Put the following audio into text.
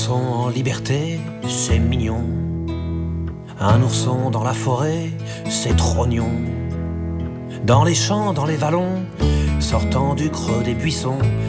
ourson en liberté, c'est mignon. Un ourson dans la forêt, c'est trognon. Dans les champs, dans les vallons, sortant du creux des buissons,